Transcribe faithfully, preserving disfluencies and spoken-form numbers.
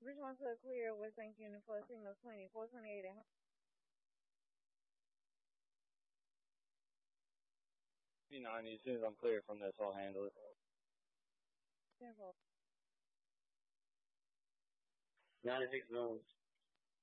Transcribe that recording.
Richmond to clear, West Bank Unit for a signal twenty, four twenty-eight at ninety, as soon as I'm clear from this, I'll handle it. ten four. ninety-six zones.